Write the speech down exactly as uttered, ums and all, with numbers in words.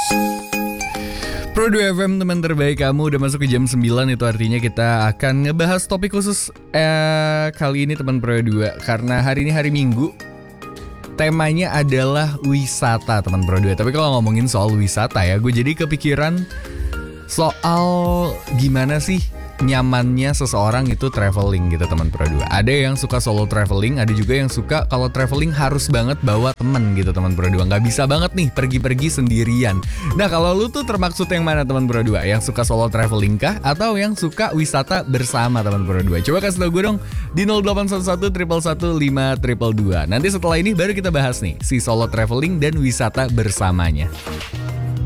Pro dua F M, teman terbaik kamu, udah masuk ke jam sembilan. Itu artinya kita akan ngebahas topik khusus eh, kali ini teman Pro dua. Karena hari ini hari Minggu, temanya adalah wisata teman Pro dua. Tapi kalau ngomongin soal wisata ya, gue jadi kepikiran soal gimana sih nyamannya seseorang itu traveling gitu teman Pro dua. Ada yang suka solo traveling, ada juga yang suka kalau traveling harus banget bawa temen gitu teman Pro dua. Nggak bisa banget nih pergi-pergi sendirian. Nah kalau lu tuh termaksud yang mana teman Pro dua? Yang suka solo traveling kah? Atau yang suka wisata bersama teman Pro dua? Coba kasih tau gue dong di nol delapan satu satu satu satu lima dua dua dua. Nanti setelah ini baru kita bahas nih si solo traveling dan wisata bersamanya.